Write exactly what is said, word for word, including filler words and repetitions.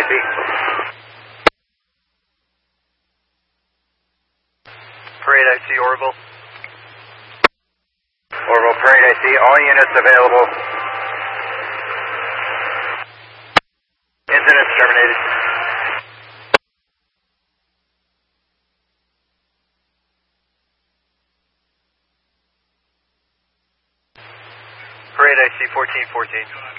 C. Parade I C, Orville. Orville, Parade I C, all units available. Incident terminated. Parade I C, fourteen fourteen.